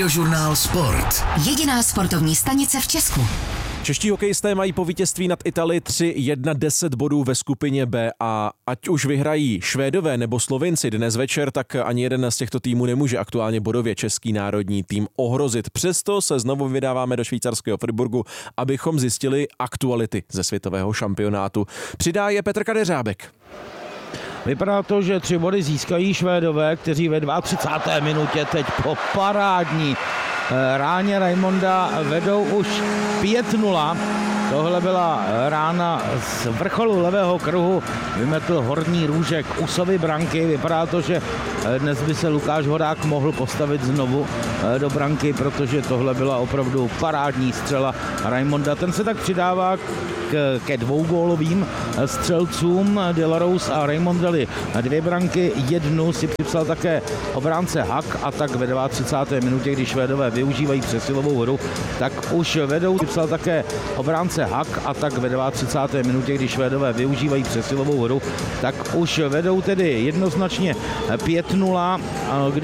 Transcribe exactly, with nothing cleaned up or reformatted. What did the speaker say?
Radiožurnál Sport. Jediná sportovní stanice v Česku. Čeští hokejisté mají po vítězství nad Italii tři jedna deset bodů ve skupině B a ať už vyhrají Švédové nebo Slovinci dnes večer, tak ani jeden z těchto týmů nemůže aktuálně bodově český národní tým ohrozit. Přesto se znovu vydáváme do švýcarského Freiburgu, abychom zjistili aktuality ze světového šampionátu. Přidá je Petr Kadeřábek. Vypadá to, že tři body získají Švédové, kteří ve třicáté druhé minutě teď po parádní ráně Raimonda vedou už pět nula. Tohle byla rána z vrcholu levého kruhu, vymetl Horní Růžek Usovy branky. Vypadá to, že dnes by se Lukáš Horák mohl postavit znovu do branky, protože tohle byla opravdu parádní střela Raimonda. Ten se tak přidává k, ke dvougólovým střelcům. De La Rose a Raimond dali dvě branky, jednu si připsal také obránce Hak a tak ve třicáté druhé minutě, když Švédové využívají přesilovou hru, tak už vedou, připsal také obránce Hak a tak ve třicáté druhé minutě, když Švédové využívají přesilovou hru, tak už vedou tedy jednoznačně pět nula, když